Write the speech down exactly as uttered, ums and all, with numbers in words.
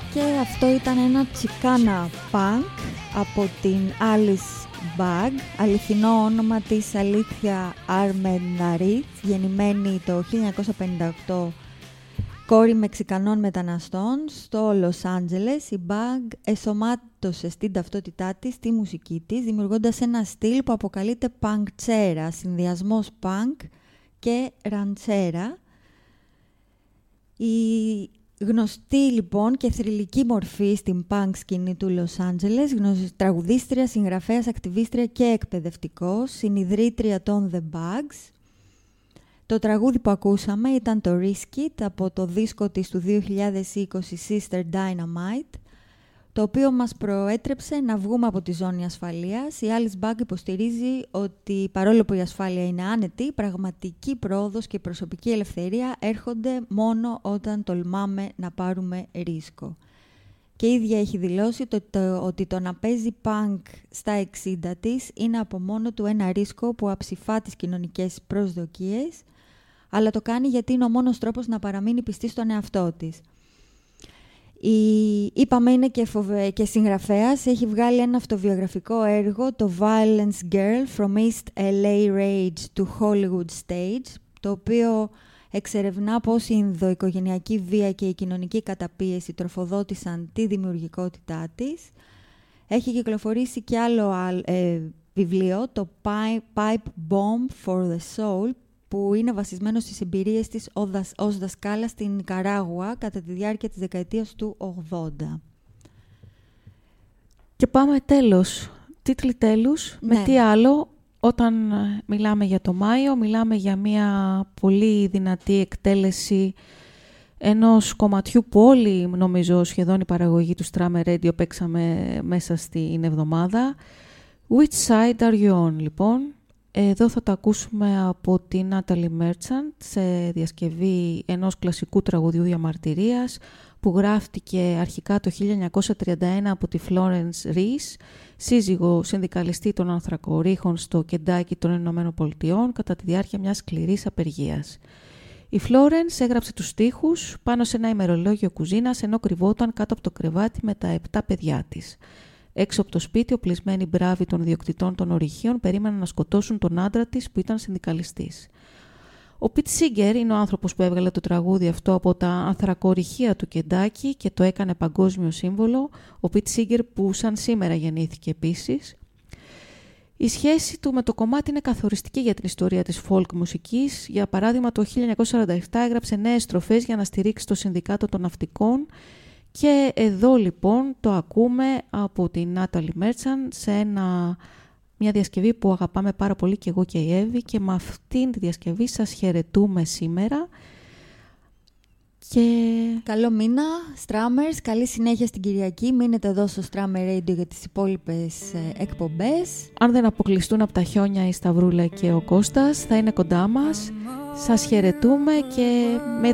Και αυτό ήταν ένα τσικάνα punk από την Alice Bag, αληθινό όνομα της Αλήθεια Αρμεναρίτ, γεννημένη το χίλια εννιακόσια πενήντα οκτώ, κόρη Μεξικανών μεταναστών στο Λος Άντζελες. Η Bag εσωμάτωσε στην ταυτότητά της τη μουσική της, δημιουργώντας ένα στυλ που αποκαλείται punkτσέρα, συνδυασμός punk και ραντσέρα. Η γνωστή λοιπόν και θρυλική μορφή στην punk σκηνή του Λος Άντζελες, τραγουδίστρια, συγγραφέας, ακτιβίστρια και εκπαιδευτικός, συνιδρύτρια των The Bags. Το τραγούδι που ακούσαμε ήταν το Risk It από το δίσκο της του δύο χιλιάδες είκοσι Sister Dynamite, το οποίο μας προέτρεψε να βγούμε από τη ζώνη ασφαλείας. Η Alice Bag υποστηρίζει ότι παρόλο που η ασφάλεια είναι άνετη, η πραγματική πρόοδος και η προσωπική ελευθερία έρχονται μόνο όταν τολμάμε να πάρουμε ρίσκο. Και η ίδια έχει δηλώσει το, το, ότι το να παίζει punk στα εξήντα της είναι από μόνο του ένα ρίσκο που αψηφά τις κοινωνικές προσδοκίες, αλλά το κάνει γιατί είναι ο μόνος τρόπος να παραμείνει πιστή στον εαυτό της. Η, είπαμε είναι και, φοβε, και συγγραφέας, έχει βγάλει ένα αυτοβιογραφικό έργο, το Violence Girl From East ελ έι Rage to Hollywood Stage, το οποίο εξερευνά πώς η ενδοοικογενειακή βία και η κοινωνική καταπίεση τροφοδότησαν τη δημιουργικότητά της. Έχει κυκλοφορήσει και άλλο ε, βιβλίο, το Pipe Bomb for the Soul, που είναι βασισμένο στις εμπειρίες της ως δασκάλα στην Νικαράγουα κατά τη διάρκεια της δεκαετίας του ογδόντα. Και πάμε τέλος. Τίτλοι τέλους. Ναι. Με τι άλλο, όταν μιλάμε για το Μάιο, μιλάμε για μια πολύ δυνατή εκτέλεση ενός κομματιού που όλοι, νομίζω, σχεδόν η παραγωγή του Strammer Radio παίξαμε μέσα στην εβδομάδα. Which side are you on, λοιπόν. Εδώ θα το ακούσουμε από την Natalie Merchant σε διασκευή ενός κλασικού τραγουδιού διαμαρτυρίας που γράφτηκε αρχικά το χίλια εννιακόσια τριάντα ένα από τη Florence Reese, σύζυγο συνδικαλιστή των ανθρακορίχων στο Κεντάκι των Ηνωμένων Πολιτειών κατά τη διάρκεια μιας σκληρής απεργίας. Η Florence έγραψε τους στίχους πάνω σε ένα ημερολόγιο κουζίνας ενώ κρυβόταν κάτω από το κρεβάτι με τα επτά παιδιά της. Έξω από το σπίτι, οπλισμένοι μπράβοι των ιδιοκτητών των ορυχείων περίμεναν να σκοτώσουν τον άντρα της που ήταν συνδικαλιστής. Ο Πιτ Σίγκερ είναι ο άνθρωπος που έβγαλε το τραγούδι αυτό από τα ανθρακορυχεία του Κεντάκι και το έκανε παγκόσμιο σύμβολο. Ο Πιτ Σίγκερ που σαν σήμερα γεννήθηκε επίσης. Η σχέση του με το κομμάτι είναι καθοριστική για την ιστορία της folk μουσικής. Για παράδειγμα, το χίλια εννιακόσια σαράντα επτά έγραψε νέες στροφές για να στηρίξει το Συνδικάτο των Ναυτικών. Και εδώ λοιπόν το ακούμε από την Natalie Merchant σε ένα, μια διασκευή που αγαπάμε πάρα πολύ και εγώ και η Εύη, και με αυτήν τη διασκευή σας χαιρετούμε σήμερα. Και... καλό μήνα, Strammers, καλή συνέχεια στην Κυριακή. Μείνετε εδώ στο Strammer Radio για τις υπόλοιπες ε, εκπομπές. Αν δεν αποκλειστούν από τα χιόνια η Σταυρούλα και ο Κώστας, θα είναι κοντά μας. Σας χαιρετούμε και με